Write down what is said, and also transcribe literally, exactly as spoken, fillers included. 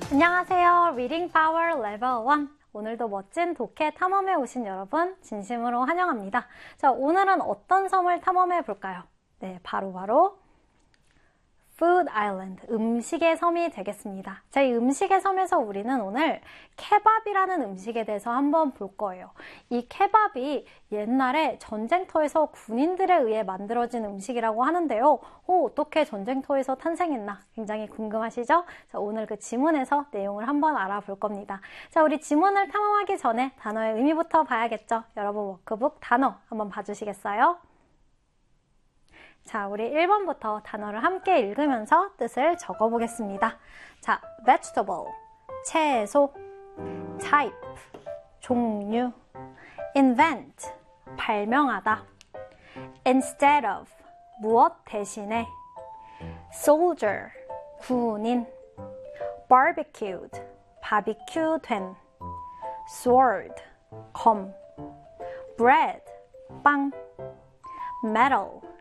안녕하세요. Reading Power Level 일. 오늘도 멋진 독해 탐험에 오신 여러분 진심으로 환영합니다. 자, 오늘은 어떤 섬을 탐험해 볼까요? 네, 바로 바로 Food Island, 음식의 섬이 되겠습니다. 자, 이 음식의 섬에서 우리는 오늘 케밥이라는 음식에 대해서 한번 볼 거예요. 이 케밥이 옛날에 전쟁터에서 군인들에 의해 만들어진 음식이라고 하는데요. 오, 어떻게 전쟁터에서 탄생했나? 굉장히 궁금하시죠? 자, 오늘 그 지문에서 내용을 한번 알아볼 겁니다. 자, 우리 지문을 탐험하기 전에 단어의 의미부터 봐야겠죠? 여러분 워크북 단어 한번 봐주시겠어요? 자, 우리 일 번부터 단어를 함께 읽으면서 뜻을 적어보겠습니다. 자, vegetable, 채소, type, 종류, invent, 발명하다, instead of, 무엇 대신에, soldier, 군인, barbecued, 바비큐 된, sword, 검, bread, 빵, metal,